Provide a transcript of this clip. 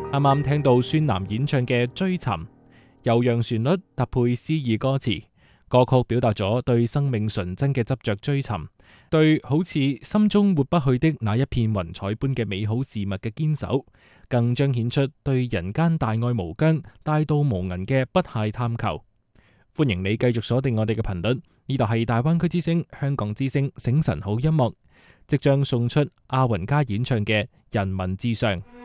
啱啱聽到孫楠演唱嘅《追尋》，悠揚旋律搭配詩意歌詞，歌曲表達咗對生命純真嘅執着追尋，對好似心中抹不去的那一片雲彩般嘅美好事物嘅堅守，更彰顯出對人間大愛無疆、大道無垠嘅不懈探求。歡迎你繼續鎖定我哋嘅頻率，呢度係大灣區之聲、香港之聲醒晨好音樂，即將送出阿雲加演唱嘅《人民至上》。